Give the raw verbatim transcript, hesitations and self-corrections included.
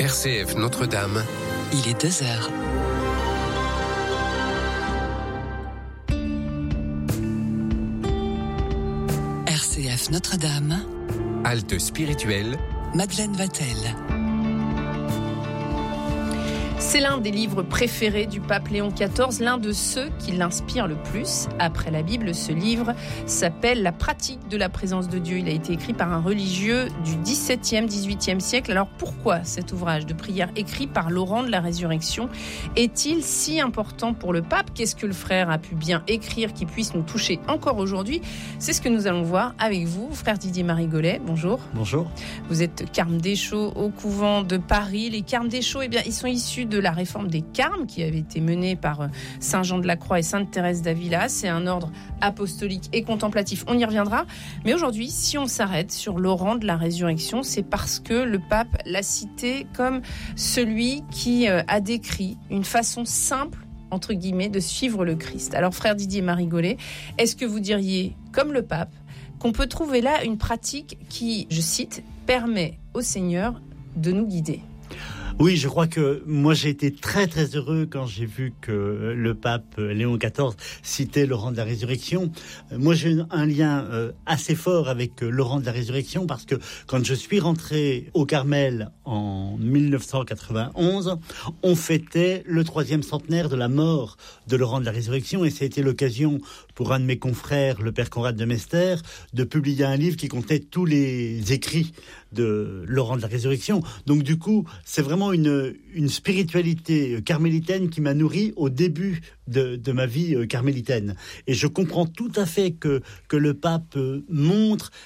R C F Notre-Dame. Il est deux heures. R C F Notre-Dame. Halte spirituelle. Madeleine Vatel. C'est l'un des livres préférés du pape Léon quatorze, l'un de ceux qui l'inspirent le plus. Après la Bible, ce livre s'appelle « La pratique de la présence de Dieu ». Il a été écrit par un religieux du dix-septième, dix-huitième siècle. Alors pourquoi cet ouvrage de prière écrit par Laurent de la Résurrection est-il si important pour le pape ? Qu'est-ce que le frère a pu bien écrire qui puisse nous toucher encore aujourd'hui ? C'est ce que nous allons voir avec vous, frère Didier Marigolet. Bonjour. Bonjour. Vous êtes carme des Chaux au couvent de Paris. Les carmes des Chaux, eh bien, ils sont issus de la réforme des carmes qui avait été menée par Saint Jean de la Croix et Sainte Thérèse d'Avila. C'est un ordre apostolique et contemplatif. On y reviendra. Mais aujourd'hui, si on s'arrête sur Laurent de la Résurrection, c'est parce que le pape l'a cité comme celui qui a décrit une façon simple, entre guillemets, de suivre le Christ. Alors, frère Didier Marigolet, est-ce que vous diriez, comme le pape, qu'on peut trouver là une pratique qui, je cite, permet au Seigneur de nous guider ? Oui, je crois que moi j'ai été très très heureux quand j'ai vu que le pape Léon quatorze citait Laurent de la Résurrection. Moi j'ai un lien assez fort avec Laurent de la Résurrection parce que quand je suis rentré au Carmel en dix-neuf cent quatre-vingt-onze, on fêtait le troisième centenaire de la mort de Laurent de la Résurrection et ça a été l'occasion pour un de mes confrères, le père Conrad de Mester, de publier un livre qui contenait tous les écrits de Laurent de la Résurrection. Donc du coup, c'est vraiment une, une spiritualité carmélitaine qui m'a nourri au début de, de ma vie carmélitaine. Et je comprends tout à fait que, que le pape montre